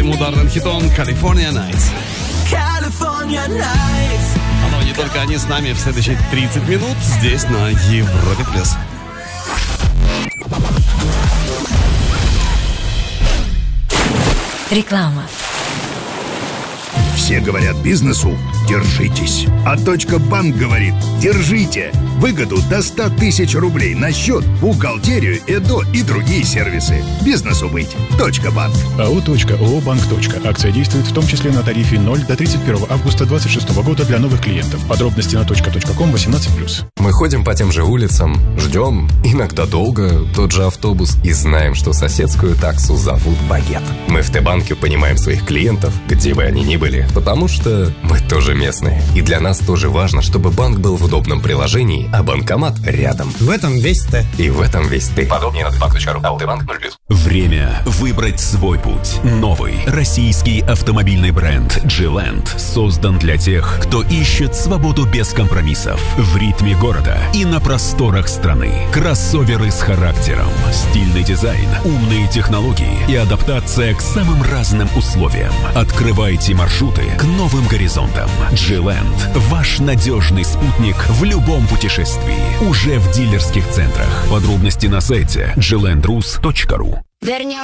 своим ударным хитом California Nights. California Nights. Но не только они с нами в следующие 30 минут здесь на Европе+. Реклама. Все говорят бизнесу «держитесь», а «Банк» говорит «держите». Выгоду до 100 тысяч рублей на счет, бухгалтерию, ЭДО и другие сервисы. Бизнесу быть. «Банк». АО «ООО-Банк». Акция действует в том числе на тарифе 0 до 31 августа 2026 года для новых клиентов. Подробности на .com 18+. Мы ходим по тем же улицам, ждем, иногда долго, тот же автобус и знаем, что соседскую таксу зовут Багет. Мы в Т-банке понимаем своих клиентов, где бы они ни были, потому что мы тоже местные. И для нас тоже важно, чтобы банк был в удобном приложении, а банкомат рядом. В этом весь Т. И в этом весь ты. Подробнее на tbank.ru. АО Т-банк 0+. Время выбрать свой путь. Новый российский автомобильный бренд G-Land создан для тех, кто ищет свободу без компромиссов в ритме города и на просторах страны. Кроссоверы с характером, стильный дизайн, умные технологии и адаптация к самым разным условиям. Открывайте маршруты к новым горизонтам. G-Land – ваш надежный спутник в любом путешествии. Уже в дилерских центрах. Подробности на сайте glandrus.ru. Вернем